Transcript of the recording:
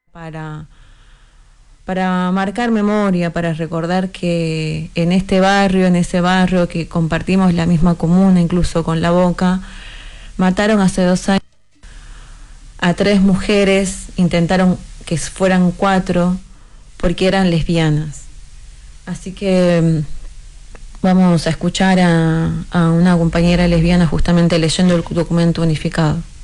para, para marcar memoria, para recordar que en este barrio, en ese barrio que compartimos la misma comuna, incluso con La Boca, mataron hace 2 años a 3 mujeres, intentaron que fueran 4 porque eran lesbianas. Así que vamos a escuchar a una compañera lesbiana justamente leyendo el documento unificado.